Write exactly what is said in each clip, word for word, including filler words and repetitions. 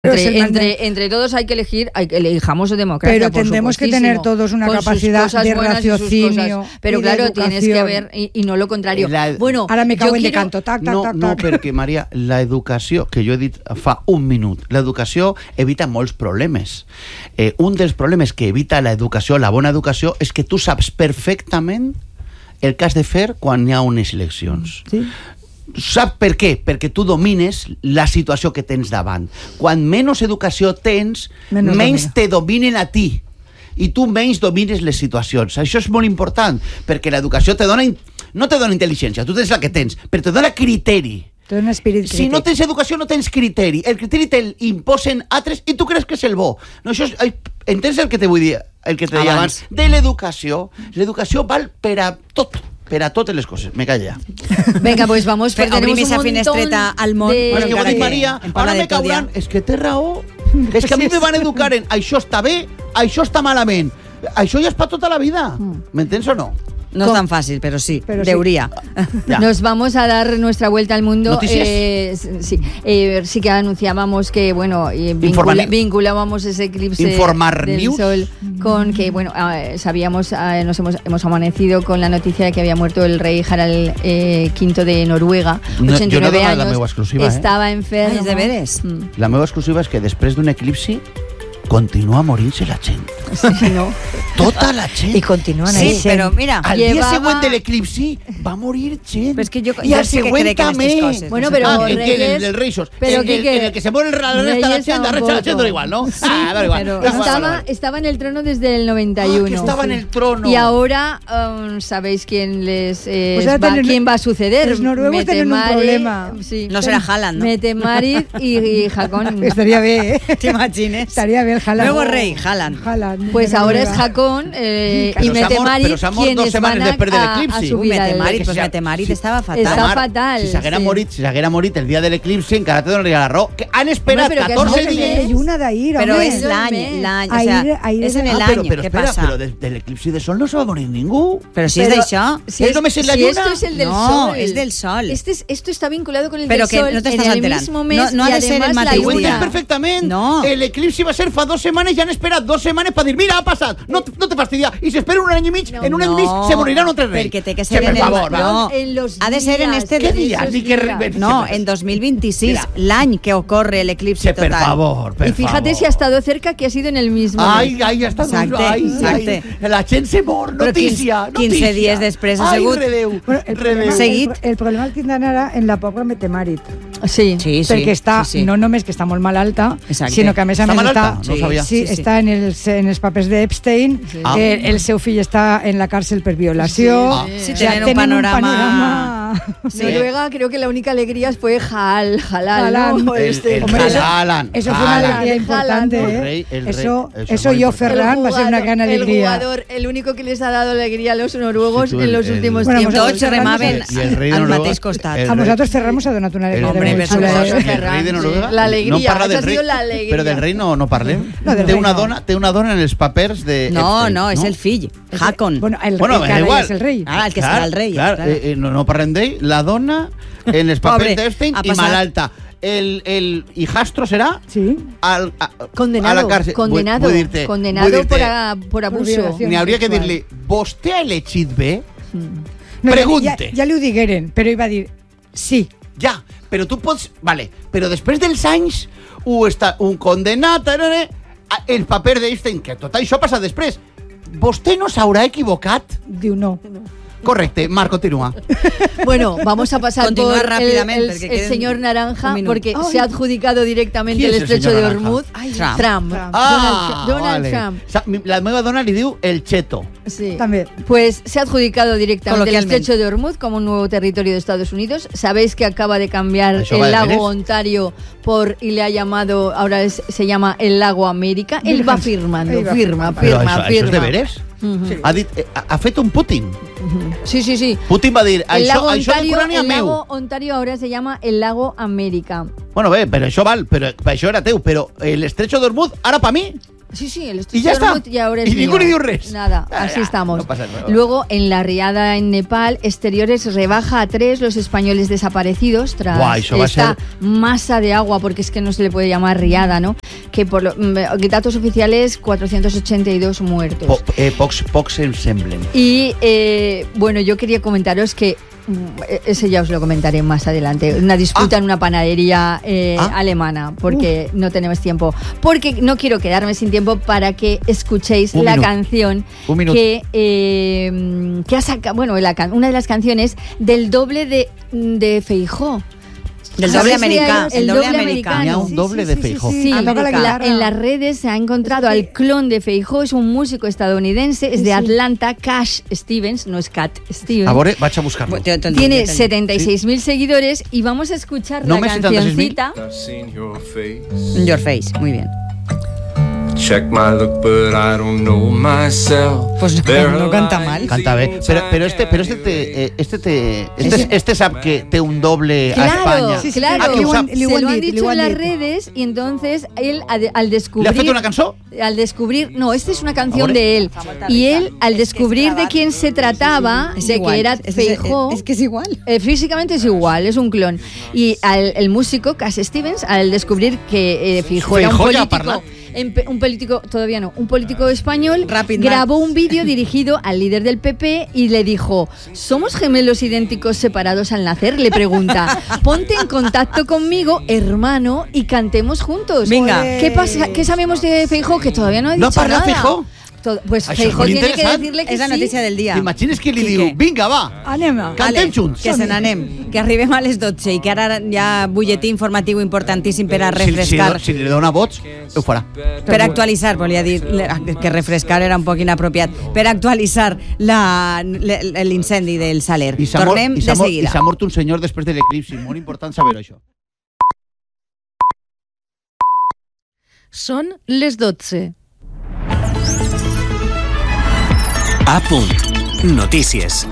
Entre, entre, entre todos hay que elegir, hay que elijamos democracia. Pero tendremos que tener todos una capacidad de raciocinio. Pero y claro, de tienes que ver, y, y no lo contrario. La, bueno, ara me cago en quiero... decanto. Tac, tac, no, tac, no, tac. perquè, Maria, l'educació, que jo he dit fa un minut, l'educació evita molts problemes. Eh, un dels problemes que evita l'educació, la bona educació, és que tu saps perfectament el que has de fer quan hi ha unes eleccions. Sí. Sap per què? Perquè tu domines la situació que tens davant. Quan menys educació tens, Menos menys domina. te dominen a ti. I tu menys domines les situacions. Això és molt important, perquè l'educació te dona, no te dona intel·ligència, tu tens la que tens, però te dona criteri. Té un espírit crític. Si no tens educació, no tens criteri. El criteri te'l imposen altres i tu creus que és el bo. No, això és, entens el que te vull dir? El que te deia abans. De l'educació. L'educació val per a tot. Per a totes les coses. Me calla. Venga, pues vamos. Fer, obrim esa finestreta al món. De... Bueno, és que ho que dic, Maria, ara me cauran... És que té raó. És que a mi me van educar en això està bé, això està malament. Això ja és per tota la vida. M'entens o no? No es tan fácil, pero sí, Pero sí. debería. Ya. Nos vamos a dar nuestra vuelta al mundo. ¿Noticias? Eh, sí, eh, sí que anunciábamos que, bueno, eh, vincula, vinculábamos ese eclipse Informar del News. sol con que, bueno, eh, sabíamos, eh, nos hemos, hemos amanecido con la noticia de que había muerto el rey Harald eh, quinto de Noruega, No, ochenta y nueve jo no he donat años. la meua exclusiva, eh? Estava enfermo. Ai, és de veres? Mm. La meva exclusiva és que després d'un eclipsi continua morint-se la gent. Sí, no. Tota la gent. Y continúan Sí, ahí. pero mira, Al dia Llevava- següent de l'eclipsi va morir gent. Però és que jo- I jo al sí que següent crec en també. aquestes coses. Bueno, pero ah, en Reyes... que el del Reixos. Pero en, que- el, en el que se muere la resta de la Reyes gent, la resta de la gent tampoco. igual, ¿no? Sí, ah, da igual. pero Da igual, estaba, vale, vale. estaba en el trono desde el noventa y uno. Ah, que estaba en el trono. Y ahora um, sabéis quién les eh, Pues ahora va, tienen- quién va a suceder. los noruegos tienen un Mette-Marit, problema. Sí. no será Haaland, ¿no? Mette-Marit y, y Hakon. Estaría bien, ¿eh? ¿Te imagines? Estaría bien Haaland. Nuevo rey, Haaland. Haaland. Pues de ahora es Noruega. Hakon eh, Pero y se ha mort- Mette-Marit pero se ha mort dos quienes semanas van a, después del a, a eclipsi. subir Uy, al- Mette-Marit, Que pues si- Mette-Marit si- estava fatal. Està Mar, fatal, Si s'haguera sí. morit, si s'haguera morit el dia de l'eclipsi, encara te donaria la raó. Que han esperat Hombre, pero que catorze es No, dies. mes. hay una de ahí, Pero hombre. es l'any, mes. l'any, o Ahir- sea, ahir és en era- el Ah, año, però, però què espera, passa? però de, de l'eclipsi de sol no se va morir ningú. Però si és Pero d'això... si ¿Es es- només en la si lluna? esto es el del No, sol. es del sol. Este es, esto está vinculado con el Pero del que sol no te en estás el alterando. mismo mes No- no ha y de ser el además la mateix Ho dia. entes luna. perfectament. No. L'eclipsi va ser fa dos setmanes i han esperat dos setmanes per dir, mira, ha passat, no, no te fastidia. I si esperen un any i mig, No. en un any i mig No, se moriran un tres rei. perquè té que ser per en el- favor, va. no. En los Ha de ser en días, este- ¿Qué en días? esos Ni que días. re- No, en dos mil veintiséis, Mira. l'any que ocorre l'eclipsi Que, per total. favor, per Y fíjate favor. si ha estado cerca que ha sido en el mismo Ai, mes. ai, ja està. Exacte, ai, exacte. ai, la gent se mor, Però notícia, quinze- quinze notícia. dies després ha ai, sigut- Redeu, Bueno, el, redeu. problema, Seguit. el, el problema el tindran ara en la pobra Mette-Marit. Sí. Sí, sí. Perquè està, sí, sí. no només que està molt malalta, Exacte. sinó que a més a Està més malalta? està, No ho sabia. sí, Sí, sí. està en els, en els papers d'Epstein, Sí. Ah. que el seu fill està en la càrcel per violació. Sí, sí. Sí, O sea, tenen un panorama... Sí. Noruega creo que la única alegría fue Hal, Halal, Haaland. ¿no? El- Este, el Hombre, eso- Haaland, Eso fue una Haaland. alegría importante, Haaland, ¿eh? El rey, el rey. eso, Eso es eso muy yo, importante. Ferran, va a ser una gran El alegría. jugador, el único que les ha dado alegría a los noruegos Sí, tú, en el- los el- últimos Bueno, tiempos. vosotros Tots remaven I el rei de al Noruega- mateix costat. el A rei- vosaltres, Ferran, us ha donat una alegría El de Hombre, muy per chula, supuesto. ¿eh? el rei de Ferran, Noruega sí. La alegría, no parla això del ha rei, sido la alegria. però del rei no, no parlem. No, del té, rei una no. dona, té una dona en els papers de No, Epstein, no, és el fill, Hakon. Bueno, el Bueno, rey, da que ara igual. és el rei. Ah, el que Clar, serà el rei. clar, clar. eh, eh, no, no parlem d'ell. La dona en els papers Pobre, d'Epstein ha i passat- malalta. El, el hijastro serà Sí. al, a, Condenado, a la cárcel. condenado, Vull, vull dir-te, condenado vull dir-te, por, a- por abuso. violación. N'hi hauria que sexual. dir-li, vostè ha elegit bé? No, Pregunte. Ja, ja, ja li ho digueren, però ell va dir sí. Ja, però tu pots... Vale, però després dels anys, un, està, un condenat, tarara, el paper d'Einstein, que tot això passa després. Vostè no s'haurà equivocat? Diu no. Correcte, Marc, continua. Bueno, vamos a pasar Continúa por el, rápidamente, el- porque el queden señor Naranja, un minuto. porque Ay. se ha adjudicado directamente ¿Quién el es el estrecho señor de Naranja? Hormuz. Trump. Trump. Trump. Donald, Ah, Donald vale. Trump. Sa- mi- La meva dona li diu el cheto. Sí. También. Pues se ha adjudicado directamente el Coloquialmente. estrecho de Hormuz como un nuevo territorio de Estados Unidos. Sabéis que acaba de cambiar ¿Eso va el de lago veres? Ontario por y le ha llamado, ahora es- se llama el lago América. Él va firmando, Ahí va firma, Però firma, això, firma. això és de veres? Ujú. Ha, dit, eh, ha, ha fet un Putin. Sí, sí, sí. Putin va dir, El això, lago, això Ontario, d'Ucrània el meu. lago Ontario ahora se llama el lago América. Bueno, bé, però això val, però, però això era teu, però l'estrecho d'Hormuz, ara per mi, Sí, sí, el y ya está. Y, ahora es y ningú ni diu res. Nada, así ah, estamos. No pasa nada. Luego, en la riada en Nepal, Exteriores rebaja a tres los españoles desaparecidos tras Buah, eso esta va a ser... masa de agua, porque es que no se le puede llamar riada, ¿no? Que por lo, datos oficiales, cuatrocientos ochenta y dos muertos. Po, eh, pocs, pocs em semblen. Y, eh, bueno, yo quería comentaros que ese ya os lo comentaré más adelante. Una disputa ah. en una panadería eh, ah. alemana, porque uh. no tenemos tiempo. Porque no quiero quedarme sin tiempo para que escuchéis Un la minut. canción que, eh, que ha sacado, bueno, la, una de las canciones del doble de, de Feijóo. Del doble americano. El, el doble, doble americano. Tenía un doble sí, de sí, Feijóo. Sí, sí, sí. La, en las redes se ha encontrado es que... al clon de Feijóo, es un músico estadounidense, es sí, de Atlanta, Cash Stevens, no es Cat Stevens. Ahora vas a buscarlo. Tiene setenta y seis mil ¿Sí? seguidores y vamos a escuchar no la cancioncita. In Your Face, muy bien. Check my look, but I don't know myself. Pues no, no canta mal. Canta bien. Pero, pero este, pero este te, eh, este te, este, este sap que te un doble claro, a España. Sí, claro. Ah, se lo han dicho en las redes y entonces él al descubrir. ¿Le ha hecho una canción? Al descubrir, no, esta es una canción de él. Y él al descubrir de quién se trataba, es de igual. que era es, Feijóo. Es, es que es igual. Eh, físicamente es igual, es un clon. Y al, el músico Cash Stevens, al descubrir que eh, Feijóo era un político. Un político, todavía no, un político español Rapid grabó Max. un vídeo dirigido al líder del P P y le dijo: ¿somos gemelos idénticos separados al nacer? Le pregunta: ponte en contacto conmigo, hermano, y cantemos juntos. Venga. ¿Qué pasa? ¿Qué sabemos de Feijóo? Que todavía no ha dicho no parla nada. Feijóo? Todo, pues Això Feijóo és tiene que decirle que és la sí. notícia del dia. T'imagines que li diu, vinga, va, anem, cantem junts. Que se n'anem, que arribem a les dotze i que ara hi ha butlletí informatiu importantíssim per a refrescar. Si, si, si li dona vots, ho farà. Per actualitzar, volia dir que refrescar era un poc inapropiat. Per actualitzar la, l'incendi del Saler. I Tornem de seguida. I s'ha mort un senyor després de l'eclipsi. Molt important saber això. Són les dotze. A punt. Notícies.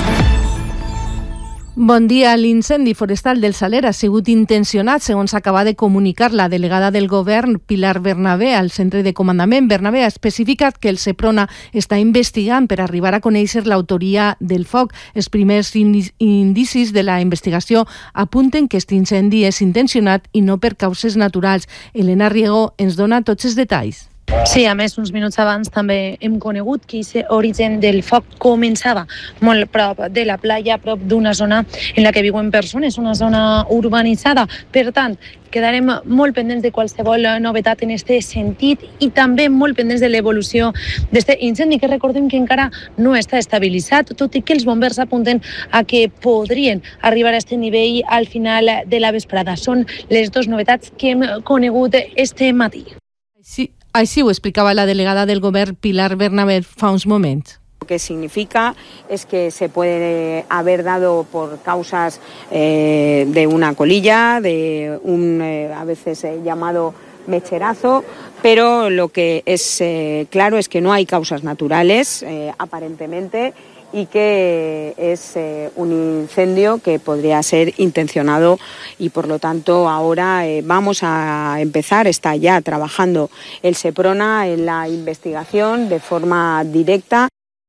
Bon dia. L'incendi forestal del Saler ha sigut intencionat, segons acaba de comunicar la delegada del govern, Pilar Bernabé, al centre de comandament. Bernabé ha especificat que el Seprona està investigant per arribar a conèixer l'autoria del foc. Els primers indicis de la investigació apunten que aquest incendi és intencionat i no per causes naturals. Elena Riego ens dona tots els detalls. Sí, a més, uns minuts abans també hem conegut que aquest origen del foc començava molt prop de la platja, prop d'una zona en la que viuen persones, una zona urbanitzada. Per tant, quedarem molt pendents de qualsevol novetat en aquest sentit i també molt pendents de l'evolució d'aquest incendi, que recordem que encara no està estabilitzat, tot i que els bombers apunten a que podrien arribar a aquest nivell al final de la vesprada. Són les dues novetats que hem conegut este matí. Sí. Així ho explicava la delegada del govern Pilar Bernabé fa uns moments. Lo que significa es que se puede haber dado por causas eh, de una colilla, de un eh, a veces eh, llamado mecherazo, pero lo que es eh, claro es que no hay causas naturales, eh, aparentemente, y que es eh, un incendio que podría ser intencionado y por lo tanto ahora eh, vamos a empezar, está ya trabajando el Seprona en la investigación de forma directa.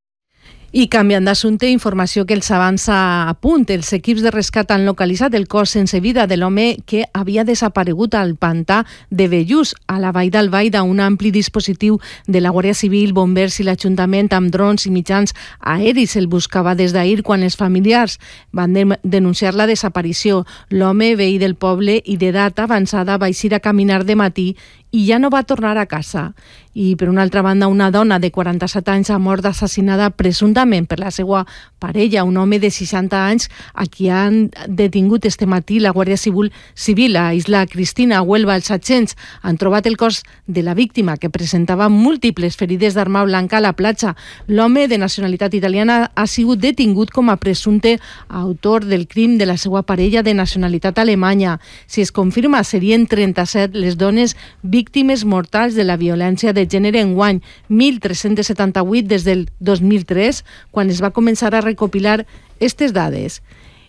I canviant d'assumpte, informació que els avança a punt. Els equips de rescat han localitzat el cos sense vida de l'home que havia desaparegut al pantà de Bellús, a la vall d'Albaida. Un ampli dispositiu de la Guàrdia Civil, bombers i l'Ajuntament amb drons i mitjans aeris el buscava des d'ahir, quan els familiars van de denunciar la desaparició. L'home, veí del poble i d'edat avançada, va eixir a caminar de matí i ja no va tornar a casa. I, per una altra banda, una dona de quaranta-set anys ha mort assassinada presumptament per la seva parella, un home de seixanta anys a qui han detingut este matí la Guàrdia Civil, Civil a Isla Cristina, a Huelva. Els agents han trobat el cos de la víctima, que presentava múltiples ferides d'arma blanca a la platja. L'home, de nacionalitat italiana, ha sigut detingut com a presumpte autor del crim de la seva parella de nacionalitat alemanya. Si es confirma, serien trenta-set les dones víctimes mortals de la violència de gènere enguany, mil tres-cents setanta-vuit des del dos mil tres, quan es va començar a recopilar aquestes dades.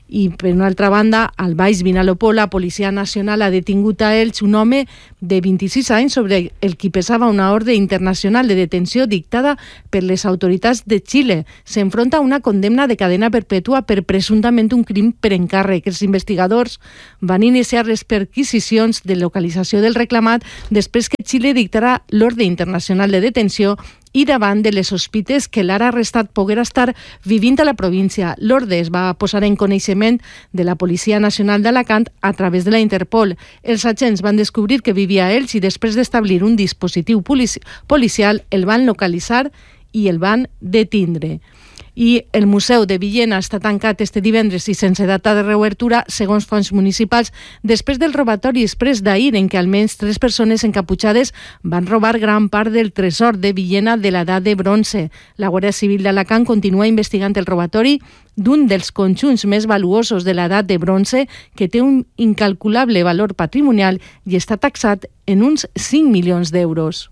I, per una altra banda, al Baix Vinalopó, la Policia Nacional ha detingut a Elx un home de vint-i-sis anys sobre el qui pesava una ordre internacional de detenció dictada per les autoritats de Xile. S'enfronta a una condemna de cadena perpètua per presumptament un crim per encàrrec. Els investigadors van iniciar les perquisicions de localització del reclamat després que Xile dictarà l'ordre internacional de detenció i davant de les sospites que l'ara arrestat poguera estar vivint a la província. L'ordre es va posar en coneixement de la Policia Nacional d'Alacant a través de la Interpol. Els agents van descobrir que vivia a Elx i després d'establir un dispositiu polici- policial el van localitzar i el van detindre. I el Museu de Villena està tancat este divendres i sense data de reobertura, segons fonts municipals, després del robatori exprés d'ahir en què almenys tres persones encaputxades van robar gran part del tresor de Villena de l'edat de bronze. La Guàrdia Civil d'Alacant continua investigant el robatori d'un dels conjunts més valuosos de l'edat de bronze que té un incalculable valor patrimonial i està taxat en uns cinc milions d'euros.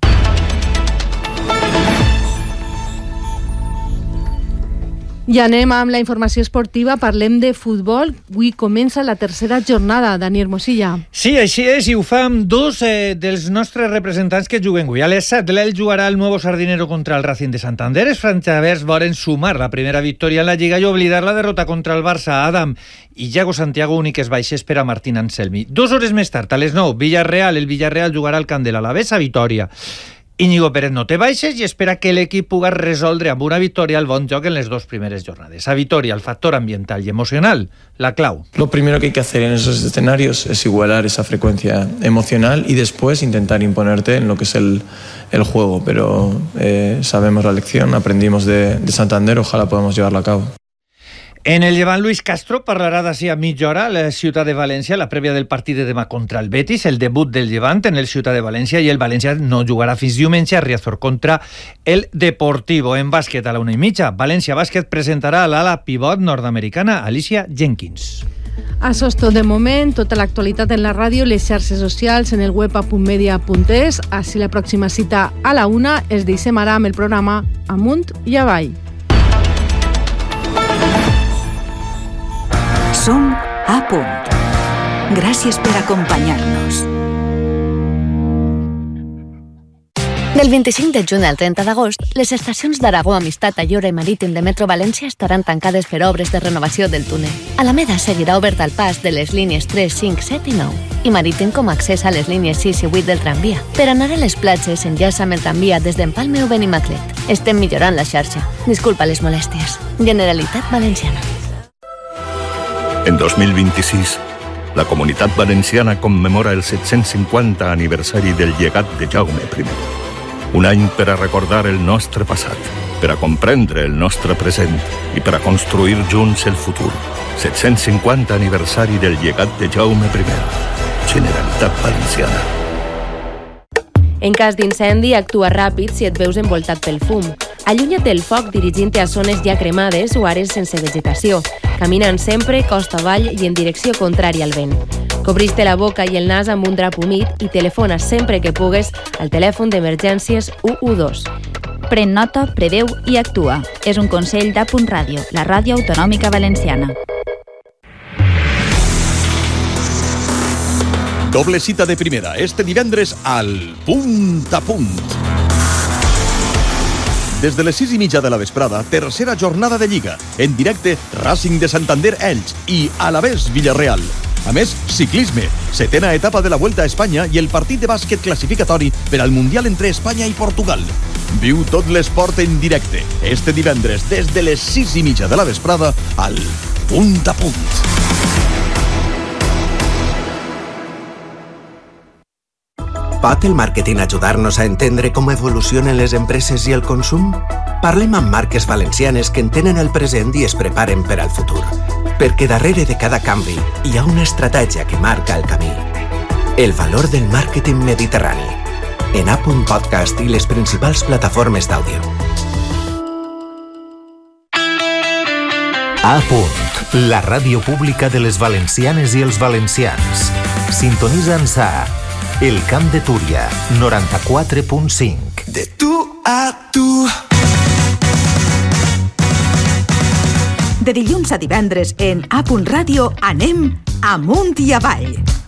I anem amb la informació esportiva, parlem de futbol. Avui comença la tercera jornada, Dani Hermosilla. Sí, així és, i ho fa amb dos eh, dels nostres representants que juguen avui. A les set, l'Elx jugarà el Nuevo Sardinero contra el Racing de Santander. Els franjavers volen sumar la primera victòria en la Lliga i oblidar la derrota contra el Barça. Adam i Iago Santiago, úniques baixes per a Martín Anselmi. Dos hores més tard, a les nou, Villarreal. El Villarreal jugarà al camp de l'Alavés a Vitòria. Íñigo Pérez no té baixes i espera que l'equip pugui resoldre amb una victòria el bon joc en les dues primeres jornades. A Vitòria, el factor ambiental y emocional, la clau. Lo primero que hay que hacer en esos escenarios es igualar esa frecuencia emocional y después intentar imponerte en lo que es el, el juego. Pero eh, sabemos la lección, aprendimos de, de Santander, ojalá podamos llevarlo a cabo. En el Llevant, Luis Castro parlarà d'ací a mitja hora a la Ciutat de València, la prèvia del partit de demà contra el Betis, el debut del Llevant en el Ciutat de València, i el València no jugarà fins diumenge a Riazor contra el Deportivo. En bàsquet, a la una i mitja, València Bàsquet presentarà a l'ala pivot nord-americana Alicia Jenkins. Això és tot de moment, tota l'actualitat en la ràdio, les xarxes socials, en el web a punt media punt es. Així la pròxima cita a la una, es deixem ara amb el programa Amunt i Avall. Som a punt. Gràcies per acompanyar-nos. Del vint-i-cinc de juny al trenta d'agost, les estacions d'Aragó, Amistat, Ayora i Marítim de Metro València estaran tancades per obres de renovació del túnel. Alameda seguirà obert al pas de les línies tres, cinc, set i nou i Marítim com a accés a les línies sis i vuit del tramvia. Per anar a les platges, enllaça amb el tramvia des d'Empalme o Benimaclet. Estem millorant la xarxa. Disculpa les molèsties. Generalitat Valenciana. En dos mil vint-i-sis, la Comunitat Valenciana commemora el set-cents cinquanta aniversari del llegat de Jaume primer. Un any per a recordar el nostre passat, per a comprendre el nostre present i per a construir junts el futur. set-cents cinquanta aniversari del llegat de Jaume primer. Generalitat Valenciana. En cas d'incendi, actua ràpid si et veus envoltat pel fum. Allunya't del foc dirigint-te a zones ja cremades o àrees sense vegetació, caminant sempre costa avall i en direcció contrària al vent. Cobreix-te la boca i el nas amb un drap humit i telefona sempre que pugues al telèfon d'emergències u u dos. Pren nota, preveu i actua. És un consell d'A Punt Ràdio, la ràdio autonòmica valenciana. Doble cita de primera este divendres al Punt a Punt. Des de les sis i mitja de la vesprada, tercera jornada de Lliga. En directe, Racing de Santander Elx i Alavés Villarreal. A més, ciclisme, setena etapa de la Vuelta a Espanya i el partit de bàsquet classificatori per al Mundial entre Espanya i Portugal. Viu tot l'esport en directe, este divendres, des de les sis i mitja de la vesprada, al Punt a Punt. Pot el màrqueting ajudar-nos a entendre com evolucionen les empreses i el consum? Parlem amb marques valencianes que entenen el present i es preparen per al futur. Perquè darrere de cada canvi hi ha una estratègia que marca el camí. El valor del màrqueting mediterrani. En A Punt Podcast i les principals plataformes d'àudio. A Punt, la ràdio pública de les valencianes i els valencians. Sintonitza'ns a El Camp de Túria, noranta-quatre punt cinc. De tu a tu. De dilluns a divendres en A Punt Ràdio anem amunt i avall.